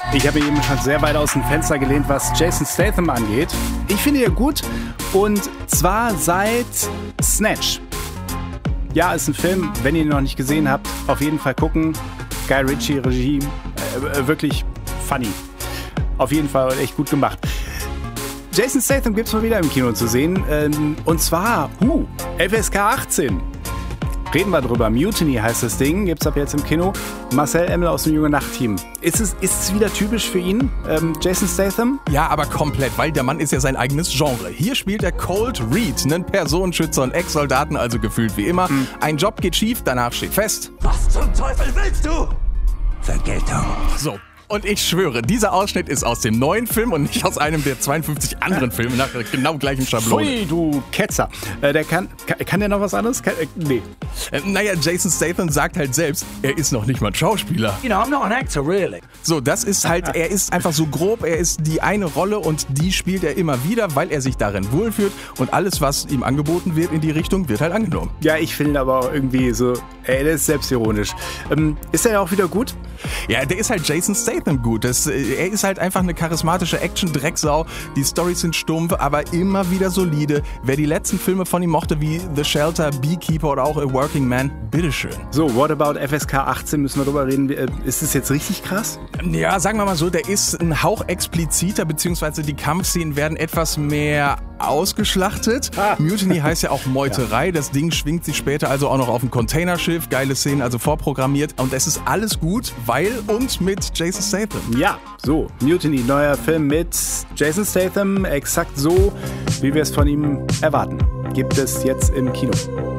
Ich habe eben schon sehr weit aus dem Fenster gelehnt, was Jason Statham angeht. Ich finde ihn gut und zwar seit Snatch. Ja, ist ein Film, wenn ihr ihn noch nicht gesehen habt, auf jeden Fall gucken. Guy Ritchie, Regie, wirklich funny. Auf jeden Fall echt gut gemacht. Jason Statham gibt es mal wieder im Kino zu sehen. Und zwar, FSK 18. Reden wir drüber. Mutiny heißt das Ding, gibt's ab jetzt im Kino. Marcel Emmel aus dem Junge Nacht-Team. Ist es wieder typisch für ihn, Jason Statham? Ja, aber komplett, weil der Mann ist ja sein eigenes Genre. Hier spielt er Colt Reed, einen Personenschützer und Ex-Soldaten, also gefühlt wie immer. Ein Job geht schief, danach steht fest. Was zum Teufel willst du? Vergeltung. So. Und ich schwöre, dieser Ausschnitt ist aus dem neuen Film und nicht aus einem der 52 anderen Filme nach der genau gleichen Schablone. Pfui, du Ketzer. Kann der noch was anderes? Nee. Naja, Jason Statham sagt halt selbst, er ist noch nicht mal ein Schauspieler. You know, I'm not an actor, really. So, das ist halt, er ist einfach so grob, er ist die eine Rolle und die spielt er immer wieder, weil er sich darin wohlfühlt und alles, was ihm angeboten wird in die Richtung, wird halt angenommen. Ja, ich finde aber auch irgendwie so, der ist selbstironisch. Ist er ja auch wieder gut? Ja, der ist halt Jason Statham gut. Er ist halt einfach eine charismatische Action-Drecksau. Die Storys sind stumpf, aber immer wieder solide. Wer die letzten Filme von ihm mochte, wie The Shelter, Beekeeper oder auch A Working Man, bitteschön. So, what about FSK 18? Müssen wir drüber reden. Ist das jetzt richtig krass? Ja, sagen wir mal so, der ist ein Hauch expliziter, beziehungsweise die Kampfszenen werden etwas mehr ausgeschlachtet. Mutiny heißt ja auch Meuterei. Das Ding schwingt sich später also auch noch auf ein Containerschiff. Geile Szenen, also vorprogrammiert. Und es ist alles gut, weil und mit Jason Statham. Ja, so, Mutiny, neuer Film mit Jason Statham. Exakt so, wie wir es von ihm erwarten. Gibt es jetzt im Kino.